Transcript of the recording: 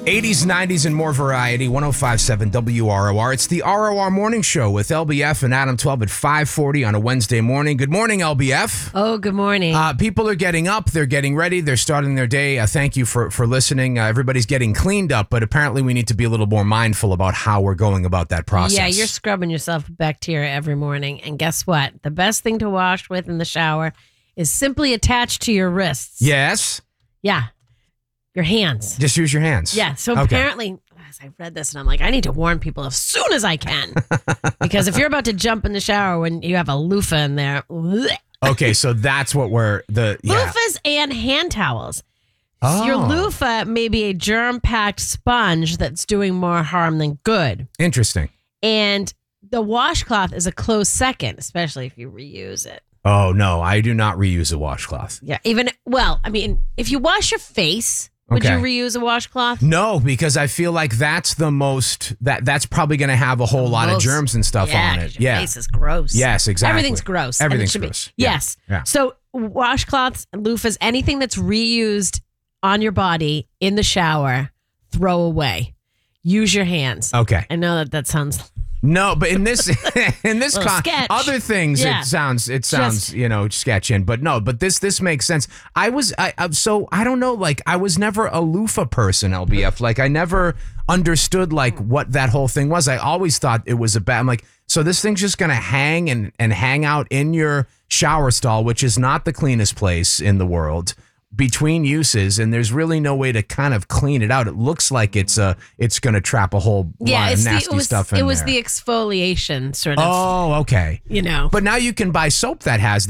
80s, 90s, and more variety. 105.7 WROR. It's the ROR Morning Show with LBF and Adam 12 at 5:40 on a Wednesday morning. Good morning, LBF. Oh, good morning. People are getting up. They're getting ready. They're starting their day. Thank you for listening. Everybody's getting cleaned up, but apparently we need to be a little more mindful about how we're going about that process. Yeah, you're scrubbing yourself with bacteria every morning. And guess what? The best thing to wash with in the shower is simply attached to your wrists. Yes? Yeah. Your hands. Just use your hands. Yeah. So Okay. apparently, as I read this, and I'm like, I need to warn people as soon as I can. Because if you're about to jump in the shower when you have a loofah in there, Okay, so that's what loofahs and hand towels. Oh. Your loofah may be a germ-packed sponge that's doing more harm than good. Interesting. And the washcloth is a close second, especially if you reuse it. Oh, no, I do not reuse a washcloth. Yeah. If you wash your face, would Okay. you reuse a washcloth? No, because I feel like that's the most, that's probably going to have a whole lot of germs and stuff on it. 'Cause your face is gross. Yes, exactly. Everything's gross. and it Everything's should be- gross. Yeah. Yes. Yeah. So washcloths, loofahs, anything that's reused on your body in the shower, throw away. Use your hands. Okay. I know that sounds... No, but in this sketch. other things Yeah. it sounds Just- sketching, but no, but this makes sense. I don't know, like I was never a loofah person, LBF. Like I never understood like what that whole thing was. I always thought it was I'm like, so this thing's just gonna hang and hang out in your shower stall, which is not the cleanest place in the world, between uses, and there's really no way to kind of clean it out. It looks like it's going to trap a whole lot of nasty stuff in there. It was the exfoliation sort of, Oh, okay. you know. But now you can buy soap that has